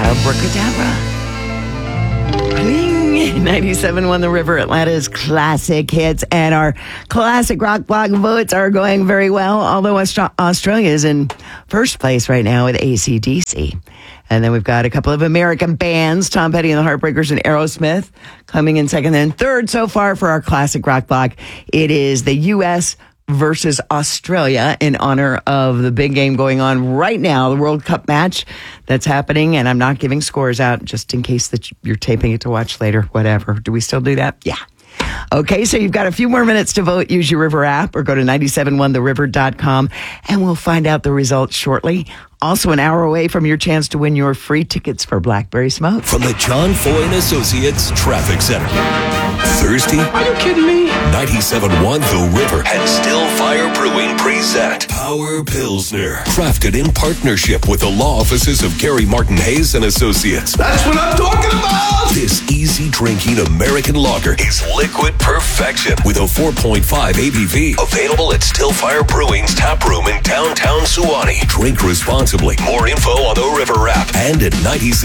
Abracadabra. 97.1 The River, Atlanta's classic hits, and our classic rock block votes are going very well, although Australia is in first place right now with AC/DC. And then we've got a couple of American bands, Tom Petty and the Heartbreakers and Aerosmith, coming in second and third so far for our classic rock block. It is the U.S. versus Australia in honor of the big game going on right now, the World Cup match that's happening. And I'm not giving scores out just in case that you're taping it to watch later, whatever. Do we still do that? Yeah. Okay, so you've got a few more minutes to vote. Use your River app or go to 971theriver.com and we'll find out the results shortly. Also an hour away from your chance to win your free tickets for Blackberry Smoke. From the John Foy & Associates Traffic Center. Thirsty? Are you kidding me? 97.1 The River and Still Fire Brewing present Power Pilsner. Crafted in partnership with the law offices of Gary Martin Hayes and Associates. That's what I'm talking about! This easy drinking American lager is liquid perfection with a 4.5 ABV. Available at Still Fire Brewing's tap room in downtown Suwannee. Drink responsibly. More info on the River app and at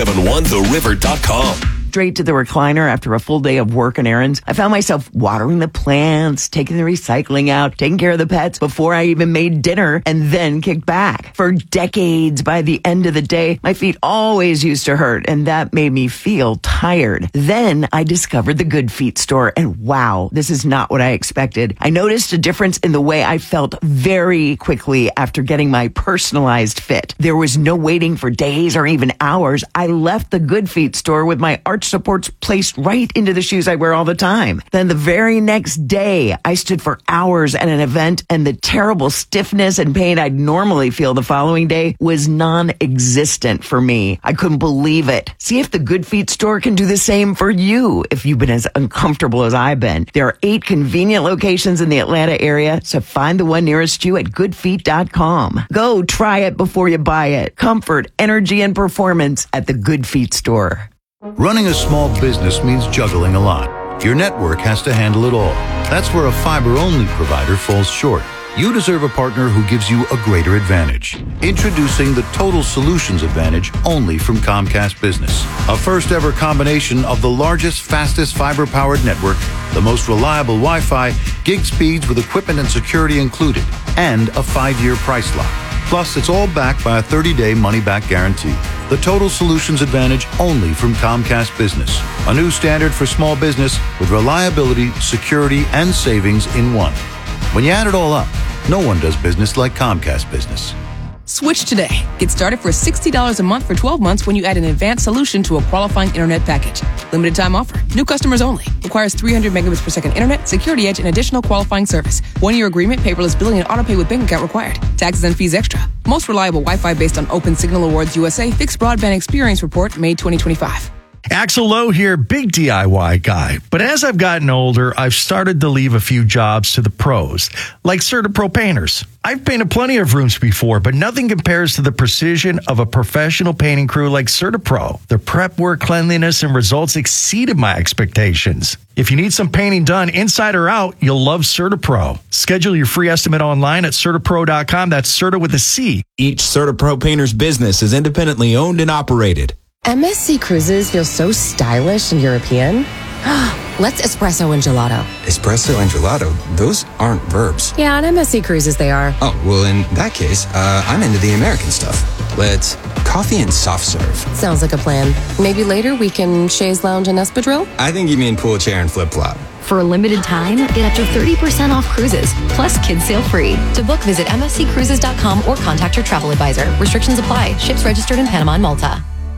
971theriver.com. Straight to the recliner after a full day of work and errands. I found myself watering the plants, taking the recycling out, taking care of the pets before I even made dinner, and then kicked back. For decades, by the end of the day, my feet always used to hurt, and that made me feel tired. Then I discovered the Good Feet store, and wow, this is not what I expected. I noticed a difference in the way I felt very quickly after getting my personalized fit. There was no waiting for days or even hours. I left the Good Feet store with my arch supports placed right into the shoes I wear all the time. Then the very next day, I stood for hours at an event, and the terrible stiffness and pain I'd normally feel the following day was non-existent for me. I couldn't believe it. See if the Good Feet store can do the same for you if you've been as uncomfortable as I've been. There are 8 convenient locations in the Atlanta area, so find the one nearest you at goodfeet.com. Go try it before you buy it. Comfort, energy, and performance at the Good Feet store. Running a small business means juggling a lot. Your network has to handle it all. That's where a fiber-only provider falls short. You deserve a partner who gives you a greater advantage. Introducing the Total Solutions Advantage only from Comcast Business. A first-ever combination of the largest, fastest fiber-powered network, the most reliable Wi-Fi, gig speeds with equipment and security included, and a 5-year price lock. Plus, it's all backed by a 30-day money-back guarantee. The Total Solutions Advantage only from Comcast Business. A new standard for small business with reliability, security, and savings in one. When you add it all up, no one does business like Comcast Business. Switch today. Get started for $60 a month for 12 months when you add an advanced solution to a qualifying internet package. Limited time offer. New customers only. Requires 300 megabits per second internet, security edge, and additional qualifying service. 1-year agreement, paperless billing, and autopay with bank account required. Taxes and fees extra. Most reliable Wi-Fi based on Open Signal Awards USA Fixed Broadband Experience Report, May 2025. Axel Lowe here, big DIY guy. But as I've gotten older, I've started to leave a few jobs to the pros, like CertaPro painters. I've painted plenty of rooms before, but nothing compares to the precision of a professional painting crew like CertaPro. Their prep work, cleanliness, and results exceeded my expectations. If you need some painting done inside or out, you'll love CertaPro. Schedule your free estimate online at CertaPro.com. That's Certa with a C. Each CertaPro painter's business is independently owned and operated. MSC Cruises feels so stylish and European. Let's espresso and gelato. Espresso and gelato? Those aren't verbs. Yeah, on MSC Cruises they are. Oh, well, in that case, I'm into the American stuff. Let's coffee and soft serve. Sounds like a plan. Maybe later we can chaise lounge and espadrille? I think you mean pool chair and flip-flop. For a limited time, get up to 30% off cruises, plus kids sail free. To book, visit msccruises.com or contact your travel advisor. Restrictions apply. Ships registered in Panama and Malta.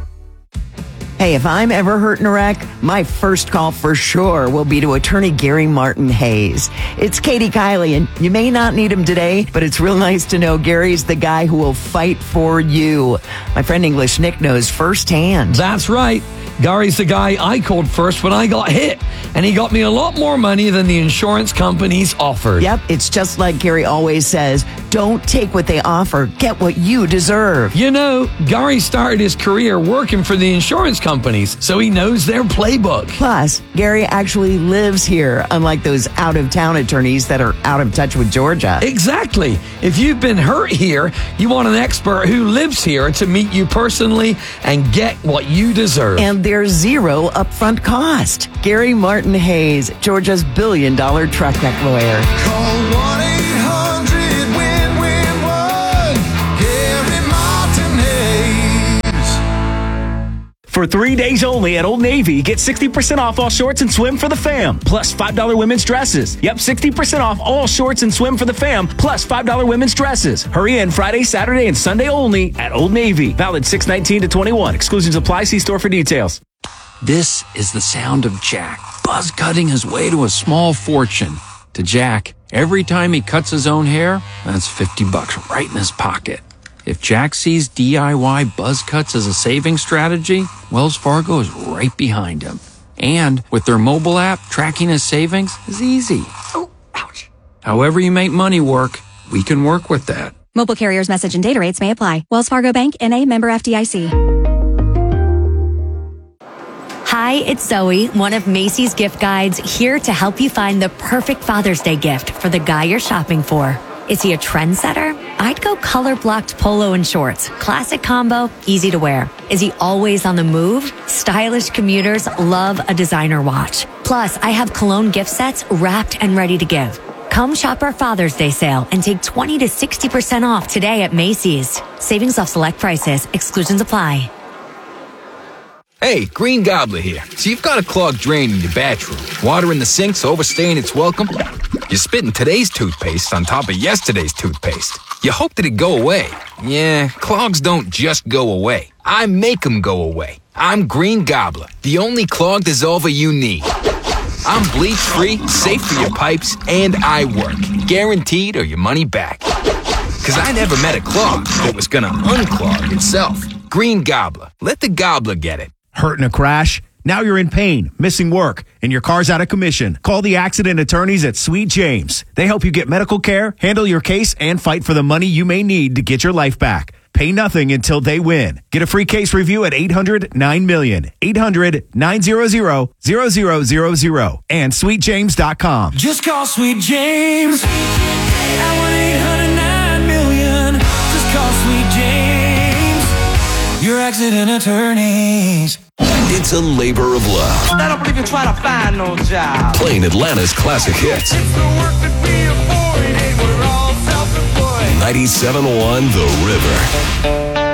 Hey, if I'm ever hurt in a wreck, my first call for sure will be to attorney Gary Martin Hayes. It's Katie Kiley, and you may not need him today, but it's real nice to know Gary's the guy who will fight for you. My friend English Nick knows firsthand. That's right. Gary's the guy I called first when I got hit, and he got me a lot more money than the insurance companies offered. Yep, it's just like Gary always says, don't take what they offer, get what you deserve. You know, Gary started his career working for the insurance companies, so he knows their playbook. Plus, Gary actually lives here, unlike those out-of-town attorneys that are out of touch with Georgia. Exactly. If you've been hurt here, you want an expert who lives here to meet you personally and get what you deserve. And there's zero upfront cost. Gary Martin Hayes, Georgia's billion-dollar truck tech lawyer. Call 1-800-WIN-WIN-1. Gary Martin Hayes. For 3 days only at Old Navy, get 60% off all shorts and swim for the fam, plus $5 women's dresses. Yep, 60% off all shorts and swim for the fam, plus $5 women's dresses. Hurry in Friday, Saturday, and Sunday only at Old Navy. Valid 6/19 to 21. Exclusions apply. See store for details. This is the sound of Jack, buzz cutting his way to a small fortune. To Jack, every time he cuts his own hair, that's $50 right in his pocket. If Jack sees DIY buzz cuts as a saving strategy, Wells Fargo is right behind him. And with their mobile app, tracking his savings is easy. Oh, ouch. However you make money work, we can work with that. Mobile carriers' message and data rates may apply. Wells Fargo Bank, N.A., member FDIC. Hi, it's Zoe, one of Macy's gift guides, here to help you find the perfect Father's Day gift for the guy you're shopping for. Is he a trendsetter? I'd go color-blocked polo and shorts. Classic combo, easy to wear. Is he always on the move? Stylish commuters love a designer watch. Plus, I have cologne gift sets wrapped and ready to give. Come shop our Father's Day sale and take 20 to 60% off today at Macy's. Savings off select prices. Exclusions apply. Hey, Green Gobbler here. So you've got a clogged drain in your bathroom. Water in the sink's overstaying its welcome. You're spitting today's toothpaste on top of yesterday's toothpaste. You hope that it go away. Yeah, clogs don't just go away. I make them go away. I'm Green Gobbler, the only clog dissolver you need. I'm bleach-free, safe for your pipes, and I work. Guaranteed or your money back. Because I never met a clog that was gonna unclog itself. Green Gobbler. Let the gobbler get it. Hurt in a crash? Now you're in pain, missing work, and your car's out of commission. Call the accident attorneys at Sweet James. They help you get medical care, handle your case, and fight for the money you may need to get your life back. Pay nothing until they win. Get a free case review at 800-9-MILLION. 800-900-0000 and sweetjames.com. Just call Sweet James at 1-800-9-MILLION. Just call Sweet James, your accident attorneys. It's a labor of love. I don't believe you try to find no job. Playing Atlanta's classic hits. It's the work that we avoid, and we're all self-employed. 97.1 The River.